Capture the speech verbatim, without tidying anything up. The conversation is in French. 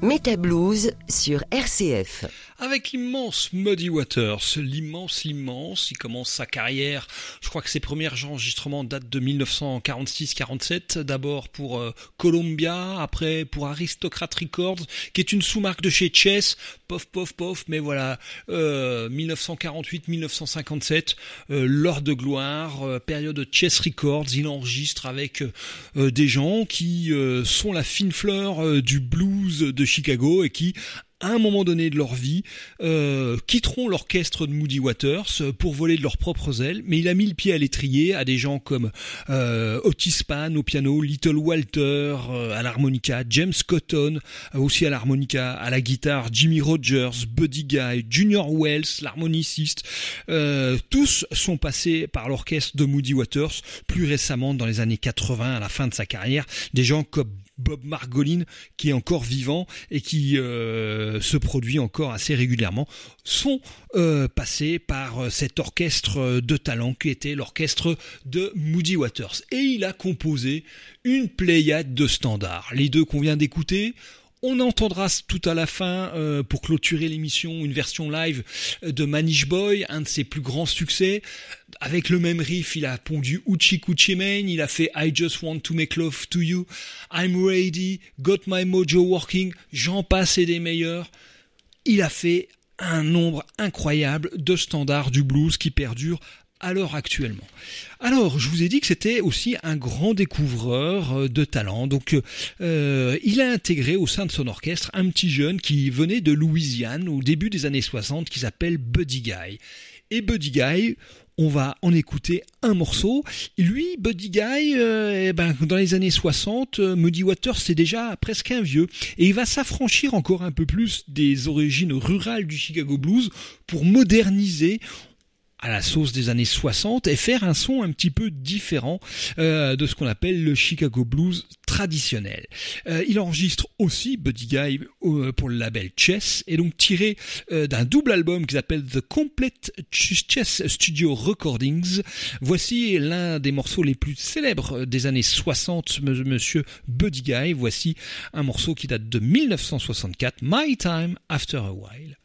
Métablues sur R C F. Avec l'immense Muddy Waters, l'immense, l'immense, il commence sa carrière, je crois que ses premiers enregistrements datent de dix-neuf cent quarante-six quarante-sept, d'abord pour euh, Columbia, après pour Aristocrat Records, qui est une sous-marque de chez Chess, pof, pof, pof, mais voilà, euh, dix-neuf cent quarante-huit dix-neuf cent cinquante-sept, euh, l'heure de gloire, euh, période de Chess Records, il enregistre avec euh, des gens qui euh, sont la fine fleur euh, du blues de Chicago et qui, à un moment donné de leur vie, euh, quitteront l'orchestre de Muddy Waters pour voler de leurs propres ailes, mais il a mis le pied à l'étrier à des gens comme euh, Otis Spann au piano, Little Walter euh, à l'harmonica, James Cotton euh, aussi à l'harmonica, à la guitare, Jimmy Rogers, Buddy Guy, Junior Wells, l'harmoniciste, euh, tous sont passés par l'orchestre de Muddy Waters, plus récemment dans les années quatre-vingts, à la fin de sa carrière, des gens comme Bob Margolin, qui est encore vivant et qui euh, se produit encore assez régulièrement, sont euh, passés par euh, cet orchestre de talent qui était l'orchestre de Muddy Waters. Et il a composé une pléiade de standards. Les deux qu'on vient d'écouter, on entendra tout à la fin, euh, pour clôturer l'émission, une version live de Manish Boy, un de ses plus grands succès. Avec le même riff, il a pondu Hoochie Coochie Mane, il a fait I Just Want to Make Love to You, I'm Ready, Got My Mojo Working, j'en passe et des meilleurs. Il a fait un nombre incroyable de standards du blues qui perdurent à l'heure actuellement. Alors, je vous ai dit que c'était aussi un grand découvreur de talent. Donc, euh, il a intégré au sein de son orchestre un petit jeune qui venait de Louisiane au début des années soixante, qui s'appelle Buddy Guy. Et Buddy Guy, on va en écouter un morceau. Et lui, Buddy Guy, euh, eh ben, dans les années soixante, euh, Muddy Waters, c'est déjà presque un vieux. Et il va s'affranchir encore un peu plus des origines rurales du Chicago Blues pour moderniser à la sauce des années soixante et faire un son un petit peu différent euh, de ce qu'on appelle le Chicago Blues traditionnel. Euh, il enregistre aussi Buddy Guy euh, pour le label Chess et donc tiré euh, d'un double album qui s'appelle The Complete Chess Studio Recordings. Voici l'un des morceaux les plus célèbres des années soixante, monsieur Buddy Guy. Voici un morceau qui date de dix-neuf cent soixante-quatre, My Time After a While.